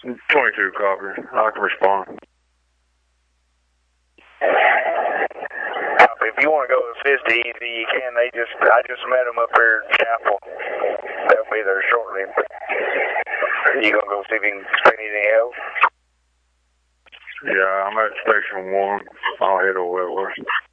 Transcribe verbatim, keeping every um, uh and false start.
twenty-two copy. I can respond. If you want to go assist Easy, you can. They just, I just met them up here at Chapel. They'll be there shortly. You gonna go see if you can spend anything else? Yeah, I'm at station one. I'll head over that way.